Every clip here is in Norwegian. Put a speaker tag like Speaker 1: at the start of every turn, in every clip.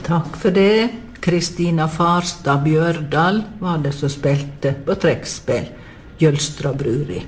Speaker 1: Takk for det. Kristina Farstad Bjørdal var det som spilte på trekkspill, Jølstra Bruri.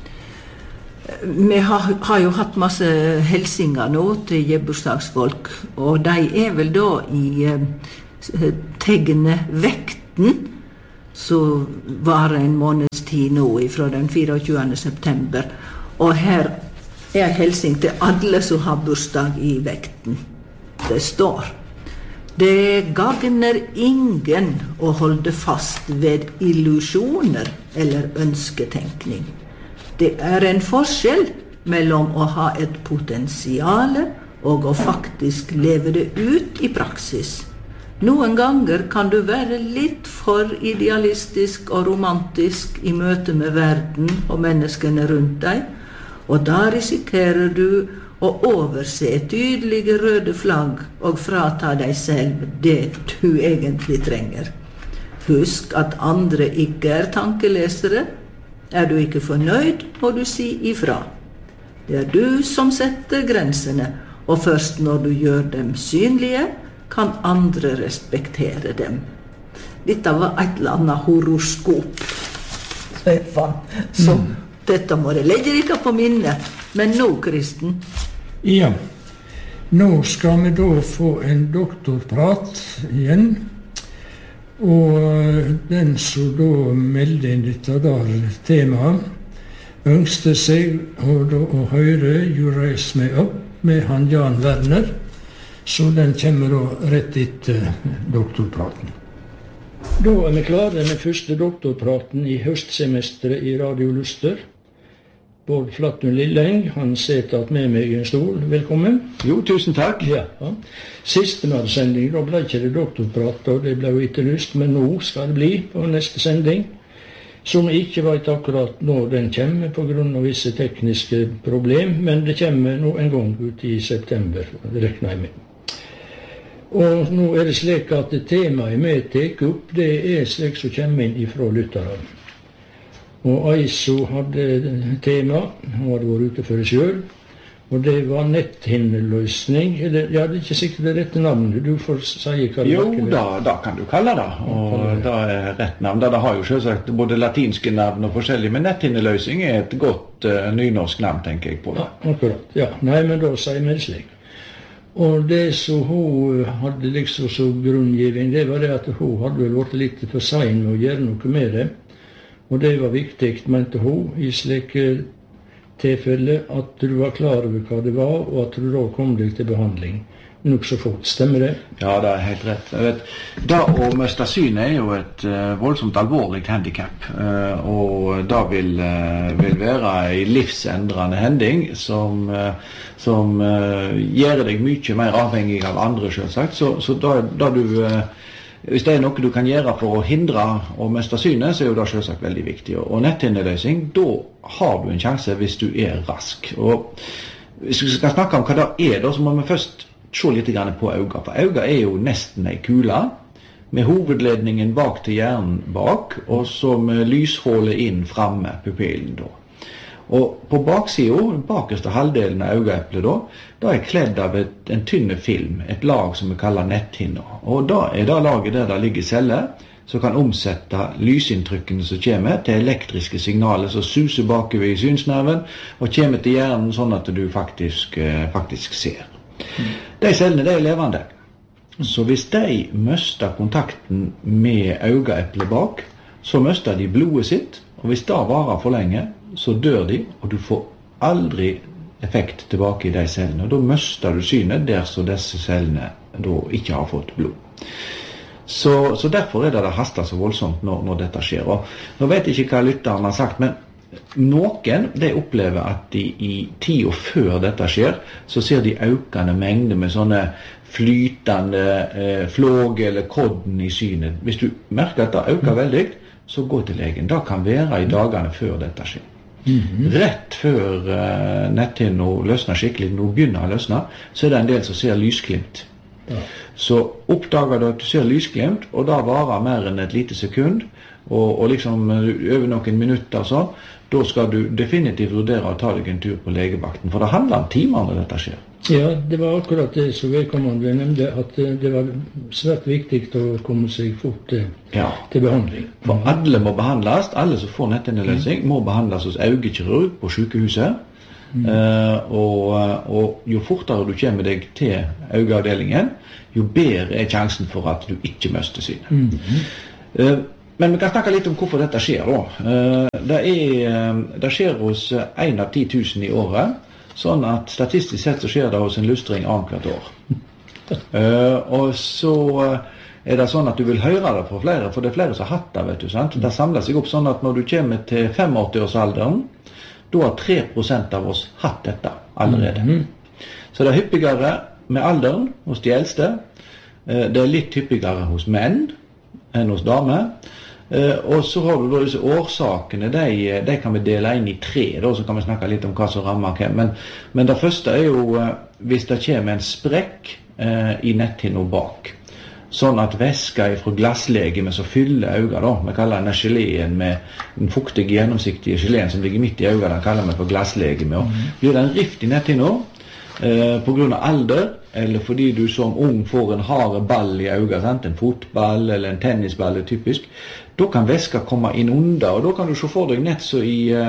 Speaker 1: Vi har jo hatt masse helsinger nå til gebursdagsfolk, og de vel da i tegnet vekten, som var en måneds tid nå fra den 24. september. Og her helsing til alle som har bursdag i vekten. Det står: Det gagner ingen å holde fast ved illusjoner eller ønsketenkning. Det en forskjell mellom å ha et potensiale og å faktisk leve det ut i praksis. Noen ganger kan du være litt for idealistisk og romantisk i møte med verden og menneskene rundt deg, og da risikerer du å overse tydelige røde flagg og frata deg selv det du egentlig trenger. Husk at andre ikke tankelesere. Du ikke fornøyd, må du si ifra. Det du som setter grensene, og først når du gjør dem synlige, kan andre respektere dem. Dette var et eller annet horoskop, Stefan. Så dette må det legge dere på minnet. Men nå, Kristen?
Speaker 2: Ja, nå skal vi da få en doktorprat igjen. Og den som da meldte inn dette der temaet, ønsket seg å høre You Raise Me Up med han Jan Werner, så den kommer da rett etter doktorpraten. Da vi klare med første doktorpraten i høstsemesteret i Radio Luster. Bård Flattun Lilleng, han sitter med meg i en stol. Velkommen.
Speaker 3: Jo, tusen takk.
Speaker 2: Ja. Siste sending, da ble ikke det doktorprat, og det ble jo etterlyst, men nå skal det bli på neste sending, som ikke vet akkurat når den kommer på grunn av visse tekniske problem, men det kommer nå en gang ut i september, det regner jeg med. Og nå det slik at temaet vi tar opp, det slik som kommer inn ifra lytterne. Og Aiso hadde tema, han hadde vært ute for det selv, og det var netthinneløsning. Ja, det ikke sikkert det rette navnet, du får si hva det
Speaker 3: var. Jo, da kan du kalle det, og det rett navn. Det har jo selvsagt både latinske navn og forskjellige, men netthinneløsning et godt nynorsk navn, tenker jeg på.
Speaker 2: Ja, akkurat, ja. Nei, men da sier vi det slik. Og det som hun hadde liksom som grunngiving, det var det at hun hadde vel vært litt for sein med å gjøre noe med det. Og det var viktig, mente hun, i slike tilfelle at du var klar over hva det var, og at du da kom deg til behandling. Nok så fort, stemmer det?
Speaker 3: Ja, det helt rett. Jeg vet, da å miste synet jo et voldsomt alvorlig handicap, og da vil være en livsendrende hending som gjør deg mye mer avhengig av andre, selvsagt. Så da du... Hvis det noe du kan gjøre for å hindre å miste synet, så jo det selvsagt veldig viktig. Og netthinneløsning, da har du en sjanse hvis du rask. Og hvis vi skal snakke om hva det da, så må vi først se litt på øynene. For øynene jo nesten en kule, med hovedledningen bak til hjernen bak, og så med lyshålet inn fremme, pupillen da. Og på baksiden, bakerste halvdelen av øyeeplet da kledd av en tynne film, et lag som vi kaller netthinner. Og da det laget der det ligger celler, som kan omsette lysinntrykkene som kommer til elektriske signaler som suser bakover i synsnerven, og kommer til hjernen sånn at du faktisk ser. De cellene, de levende. Så hvis de mister kontakten med øyeeplet bak, så mister de blodet sitt, og hvis det varer for lenge, så dør de, og du får aldri effekt tilbake i de cellene. Og da mister du synet der så disse cellene da ikke har fått blod. Så derfor det haster så voldsomt når dette skjer. Og nå vet jeg ikke hva lytteren har sagt, men noen de opplever at de i tiden før dette skjer, så ser de økende mengder med sånne flytende flåg eller kodden i synet. Hvis du merker at det øker veldig, så gå til legen. Det kan være i dagene før dette skjer. Rett før netthinna løsner skikkelig, når hun begynner å løsne, så det en del som ser lysglimt. Ja. Så oppdager du at du ser lysglimt, og da varer mer enn et lite sekund, og liksom over noen minutter sånn, da skal du definitivt vurdere å ta deg en tur på legevakten, for det handler om timer når dette skjer.
Speaker 2: Ja, det var akkurat det som vedkommende nevnte, at det var svært viktig å komme seg fort til behandling.
Speaker 3: For alle må behandles, alle som får netthinneløsning må behandles hos øyekirurg på sykehuset. Og jo fortere du kommer deg til øyeavdelingen, jo bedre er sjansen for at du ikke mister synet. Men vi kan snakke litt om hvorfor dette skjer da. Det skjer hos 1 av 10 000 i året, sånn at statistisk sett så skjer det hos en lystring annethvert år. Og så er det sånn at du vil høre det fra flere, for det er flere som har hatt det, vet du, sant? Det samler seg opp sånn at når du kommer til 85-årsalderen, da har 3% av oss hatt dette allerede. Så det er hyppigere med alderen hos de eldste. Det er litt hyppigere hos menn enn hos damer. Og så har du da disse årsakene, de kan vi dele inn i 3, da, så kan vi snakke litt om hva som rammer hvem. Men det første er jo hvis det kommer en sprekk i netthinna bak. Sånn at væska fra glasslegemet som fyller øynene, da, vi kaller denne geleen med den fuktige, gjennomsiktige geleen som ligger midt i øynene, den kaller vi for glasslegemet. Og blir det en rift i netthinna på grunn av alder, eller fordi du som ung får en hard ball i øynene, en fotball eller en tennisball er typisk, da kan væska komme inn under, og da kan du se for deg nett så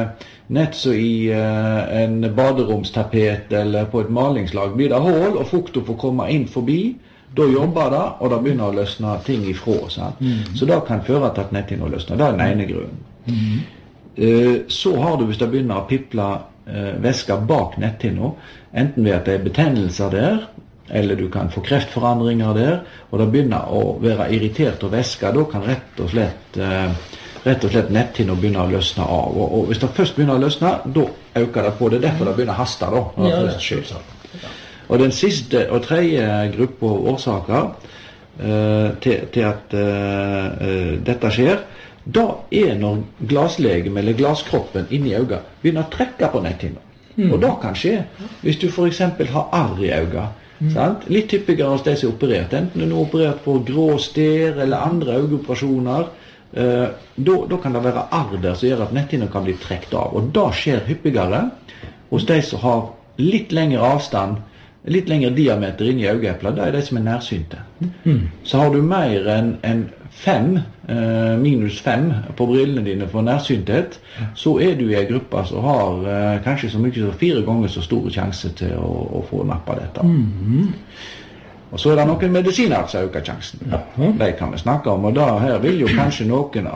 Speaker 3: i en baderomstapet eller på et malingslag blir det hål, og fukta får komme inn forbi. Da jobber det, og da begynner å løsne ting ifra. Så da kan føre til at netthinna løsner. Det er den ene grunnen. Så har du, hvis det begynner å piple væska bak netthinna, enten ved at det er betennelser der, eller du kan få kreftforandringer der, og det begynner å være irritert og væske, da kan rett og slett netthinna begynne å løsne av. Og hvis det først begynner å løsne, da øker det på. Det er derfor det begynner å haste da. Når det først skjer. Og den siste og tredje gruppe årsaker til at dette skjer, da er når glasslegeme eller glasskroppen inni øynene begynner å trekke på netthinna. Og da kan skje hvis du for eksempel har arr i øynene. Litt hyppigere hos de som er operert, enten du er operert på grå stær eller andre øyeoperasjoner, da kan det være arr der som gjør at netthinna kan bli trekt av. Og da skjer hyppigere hos de som har litt lengre avstand, litt lengre diameter inn i øyeeplet, da er de som er nærsynte. Så har du mer enn 5, minus 5 på brillene dine for nærsynthet, så er du i en gruppe som har kanskje så mye som 4 ganger så store sjanse til å få nappa dette. Og så er det noen medisiner som øker sjansen. De kan vi snakke om, og da her vil jo kanskje noen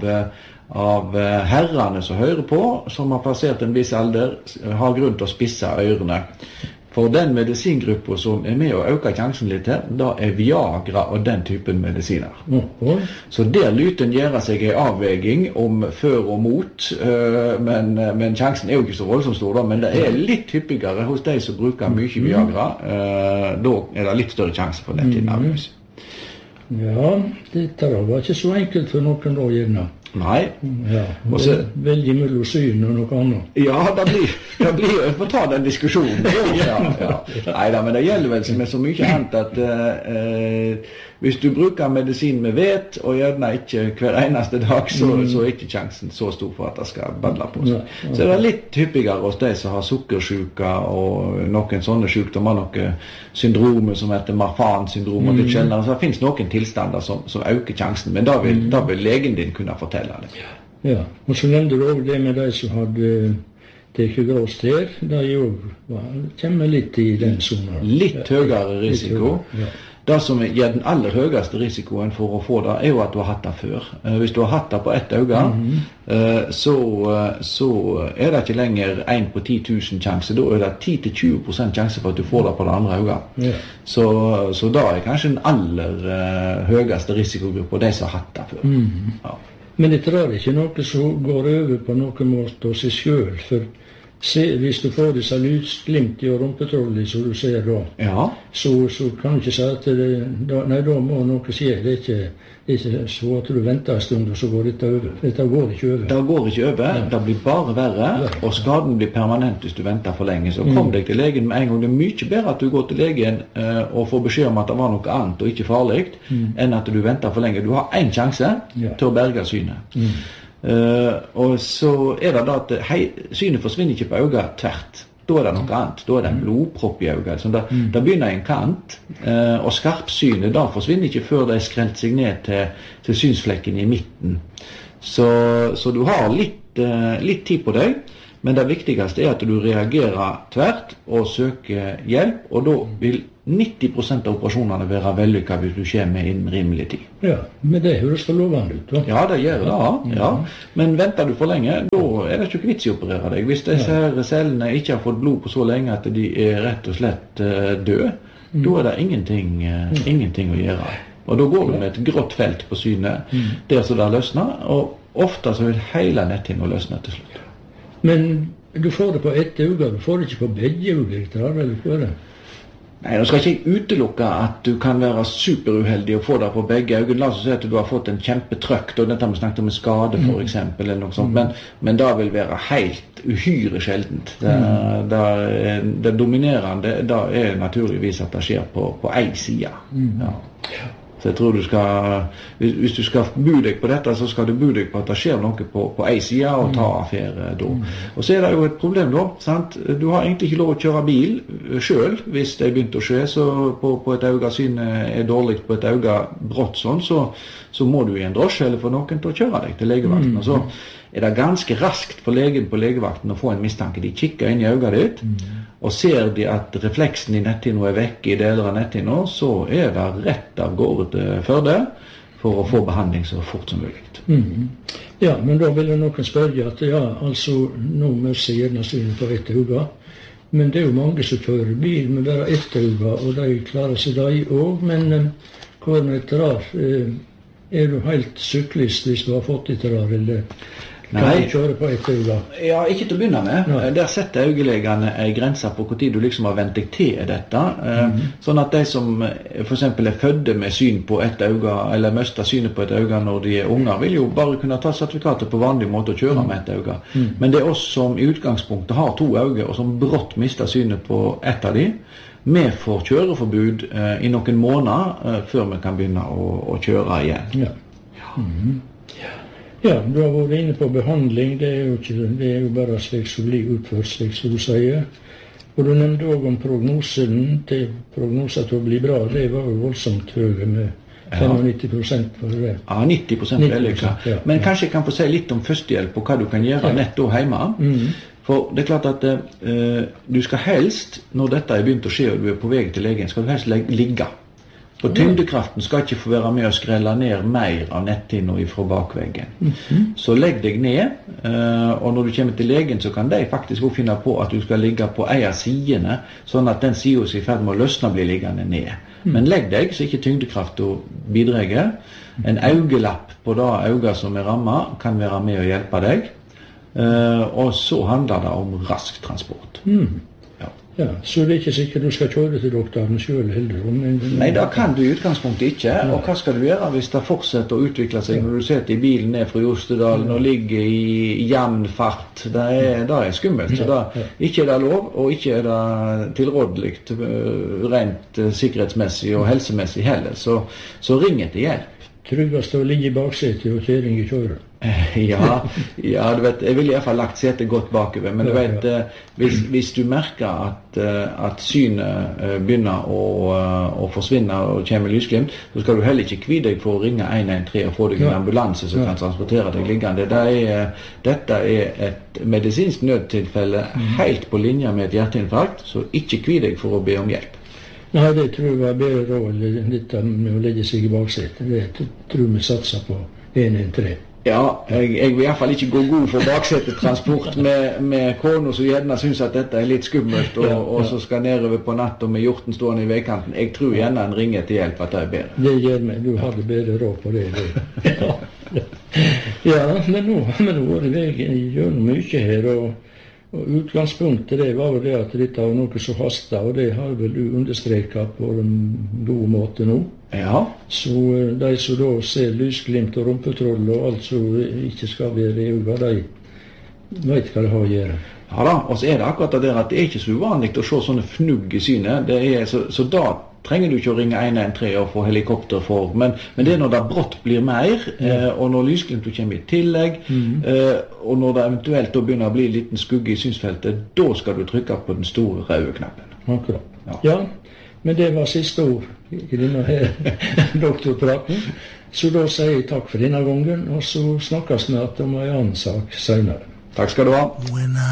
Speaker 3: av herrene som hører på, som har passert en viss alder, har grunn til å spisse ørene. For den medisingruppa som er med å øke sjansen litt her, da er Viagra og den typen medisiner. Så der lyten gjør seg en avveging om før og mot, men sjansen er jo ikke så voldsomt stor da, men det er litt hyppigere hos de som bruker mye Viagra, da er det litt større sjanse for netthinnavløs.
Speaker 2: Ja, dette var ikke så enkelt for noen da gjerne.
Speaker 3: Nei.
Speaker 2: Ja, også, veldig mellom syn og noe annet.
Speaker 3: Ja, det blir jo å ta den diskusjonen. Neida, men det gjelder vel med så mye annet at hvis du bruker medisin med vet, og gjerne ikke hver eneste dag, så er ikke sjansen så stor for at det skal badle på seg. Så er det litt hyppigere hos de som har sukkersyke og noen sånne sykdommer, noen syndromer som heter Marfan-syndrom og litt sjeldnere. Så det finnes noen tilstander som øker sjansen, men da vil legen din kunne fortelle det.
Speaker 2: Ja, og så nevnte du også det med de som hadde det ikke gråst her, da jo kommer litt i den zonen.
Speaker 3: Litt høyere risiko. Det som gir den aller høyeste risikoen for å få det, er jo at du har hatt det før. Hvis du har hatt det på ett øye, så er det ikke lenger 1 på 10 000 sjanse. Da er det 10-20% sjanse for at du får det på det andre øyet. Så da er kanskje den aller høyeste risikogruppe de som har hatt det før.
Speaker 2: Men dette er ikke noe som går over på noen måte av seg selv, for hvis du får disse lysglimt i rumpetrollet som du ser da, så kan du ikke si at da må noe skje. Det er ikke så at du venter en stund og så går dette over. Dette går ikke over.
Speaker 3: Det går ikke over, det blir bare verre, og skaden blir permanent hvis du venter for lenge. Så kom deg til legen med en gang. Det er mye bedre at du går til legen og får beskjed om at det var noe annet og ikke farlig, enn at du venter for lenge. Du har en sjanse til å berge synet. Og så er det da at synet forsvinner ikke på øynene tvert. da det noe annet. Da det en blodpropp i øyet. Så da begynner en kant, og skarpsynet da forsvinner ikke før det skrelt seg ned til synsflekken i midten. Så du har litt tid på deg, men det viktigste at du reagerer tvert og søker hjelp, og da vil 90% av operasjonene være vellykket hvis du kommer innen rimelig tid.
Speaker 2: Ja, men det høres for lovende ut, da.
Speaker 3: Ja, det gjør det, ja. Men venter du for lenge, da det ikke vits i å operere deg. Hvis disse her cellene ikke har fått blod på så lenge at de rett og slett døde, da det ingenting å gjøre. Og da går du med et grått felt på synet, der så det løsner, og ofte så vil hele netthinna løsne til slutt.
Speaker 2: Men du får det på ett øye, du får det ikke på begge øyne, eller hva det?
Speaker 3: Nei, nå skal ikke jeg utelukke at du kan være superuheldig og få det på begge øyne. La oss si at du har fått en kjempetrøkk, og dette vi snakket om en skade for eksempel, eller noe sånt, men det vil være helt uhyre sjeldent. Det dominerende, det naturligvis at det skjer på en side. Ja. Så jeg tror du skal, hvis du skal bo deg på dette, så skal du bo deg på at det skjer noe på en side og ta affære da. Og så det jo et problem da, sant? Du har egentlig ikke lov å kjøre bil selv hvis det begynte å skje, så på et øye synet dårlig på et øye brått sånn, så må du i en drosje eller få noen til å kjøre deg til legevakten. Og så det ganske raskt for legen på legevakten å få en mistanke. De kikker inn i øyet ditt, og ser de at refleksen i netthinna vekk i deler av netthinna, så det rett av gårde til Førde for å få behandling så fort som mulig.
Speaker 2: Ja, men da vil noen spørre at altså, nå møter jeg gjerne synet på ett øye, men det jo mange som kjører bil med bare ett øye, og de klarer seg de også, men hva med et rar? Du helt syklist hvis du har fått et rar, eller kan du kjøre på ett øye?
Speaker 3: Ja, ikke til å begynne med. Der setter øyelegene en grense på hvor tid du liksom har vent deg til dette. Sånn at de som for eksempel fødde med syn på ett øye, eller mister synet på ett øye når de unger, vil jo bare kunne ta sertifikatet på vanlig måte og kjøre med ett øye. Men det oss som i utgangspunktet har to øyne, og som brått mister synet på ett av de, vi får kjøreforbud i noen måneder før vi kan begynne å kjøre igjen.
Speaker 2: Ja, du har vært inne på behandling, det jo bare slik som blir utført, slik som du sier. Og du nevnte også om prognosen til å bli bra, det var jo voldsomt høye med 95% for det.
Speaker 3: Ja, 90% vellykket. Men kanskje jeg kan få si litt om førstehjelp og hva du kan gjøre nett da hjemme. For det klart at du skal helst, når dette begynt å skje og du på vei til legen, skal du helst ligge. For tyngdekraften skal ikke få være med å skrelle ned mer av netthinna fra bakveggen. Så legg deg ned, og når du kommer til legen så kan de faktisk også finne på at du skal ligge på en av sidene, sånn at den siden som i ferd med å løsne blir liggende ned. Men legg deg så ikke tyngdekraften bidrar. En øyelapp på det øyet som rammet kan være med å hjelpe deg, og så handler det om rask transport.
Speaker 2: Ja, så det ikke sikkert du skal kjøre til doktoren selv heller?
Speaker 3: Nei, det kan du i utgangspunktet ikke. Og hva skal du gjøre hvis det fortsetter å utvikle seg når du sitter i bilen ned fra Jostedalen og ligger i jevn fart? Det skummelt. Så ikke det lov, og ikke det tilrådelig rent sikkerhetsmessig og helsemessig heller. Så ring etter hjelp.
Speaker 2: Tryggest å ligge i baksetet og kjøring i kjøret?
Speaker 3: Ja, du vet, jeg vil i hvert fall lagt setet godt bakover, men du vet, hvis du merker at synet begynner å forsvinne og kommer lysglimt, så skal du heller ikke kvide deg for å ringe 113 og få deg en ambulanse som kan transportere deg liggende. Dette et medisinsk nødtilfelle helt på linje med et hjerteinfarkt, så ikke kvide deg for å be om hjelp.
Speaker 2: Nei, det tror jeg var bedre råd, dette med å legge seg i baksetet. Det tror vi satser på 113.
Speaker 3: Ja, jeg vil i hvert fall ikke gå god for baksetetransport med kona som gjerne synes at dette litt skummelt, og så skal nedover på natt og med hjorten stående i veikanten. Jeg tror gjerne en ringer til hjelp at det bedre.
Speaker 2: Det gjør meg. Du hadde bedre råd på det. Ja, men nå har vi gjør mye her, og utgangspunktet det var jo det at dette var noe som hastet, og det har vel du understreket på en god måte nå.
Speaker 3: Ja.
Speaker 2: Så de som da ser lysglimt og rumpetroll og alt som ikke skal være i øynene, de vet hva det har å gjøre.
Speaker 3: Ja da, og så det akkurat det at det ikke så uvanlig å se sånne fnugg i synet. Så da trenger du ikke å ringe 113 og få helikopter for, men det når det brått blir mer, og når lysglimtet kommer i tillegg, og når det eventuelt da begynner å bli en liten skugge i synsfeltet, da skal du trykke på den store røde knappen.
Speaker 2: Akkurat. Ja, men det var siste ord i denne her doktorpraten, så da sier jeg takk for denne gangen, og så snakkes vi om en annen sak senere.
Speaker 3: Takk skal du ha.